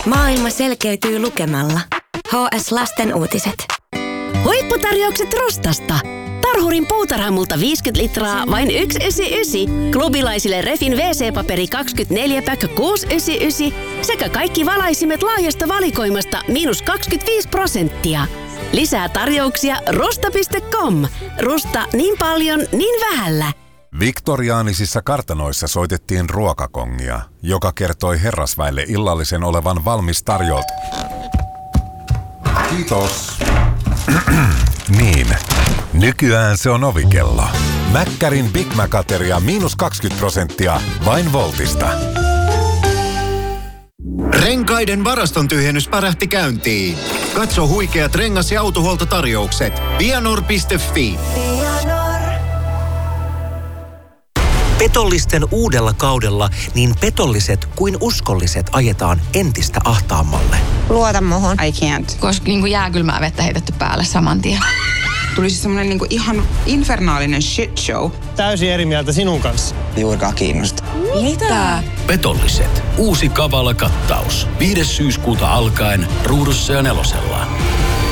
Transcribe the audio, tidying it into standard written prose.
Maailma selkeytyy lukemalla. HS Lasten uutiset. Huipputarjoukset Rustasta. Tarhurin puutarhamulta 50 litraa, vain 1,99. Klubilaisille Refin WC-paperi 24-pack 6,99. Sekä kaikki valaisimet laajasta valikoimasta -25%. Lisää tarjouksia rusta.com. Rusta niin paljon, niin vähällä. Viktoriaanisissa kartanoissa soitettiin ruokakongia, joka kertoi herrasväelle illallisen olevan valmis tarjolta. Kiitos. Niin, nykyään se on ovikello. Mäkkärin Big Mac-ateria -20% vain Voltista. Renkaiden varaston tyhjennys pärähti käyntiin. Katso huikeat rengas- ja autohuoltotarjoukset. Vianor.fi. Petollisten uudella kaudella niin petolliset kuin uskolliset ajetaan entistä ahtaammalle. Luota muhun. I can't. Koska jääkylmää vettä heitetty päälle saman tien. Tulisi semmoinen ihan infernaalinen shit show. Täysin eri mieltä sinun kanssa. Juurikaan kiinnosta. Mitä? Petolliset. Uusi kavala kattaus. 5. syyskuuta alkaen Ruudussa ja Nelosella.